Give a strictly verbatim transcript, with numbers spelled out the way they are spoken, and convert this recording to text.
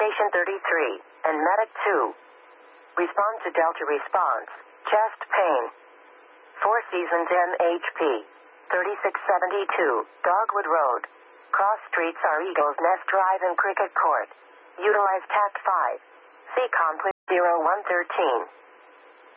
Station thirty-three, and Medic two. Respond to Delta response. Chest pain. Four Seasons M H P. thirty-six seventy-two, Dogwood Road. Cross streets are Eagles Nest Drive and Cricket Court. Utilize Tact five. C COM zero one thirteen.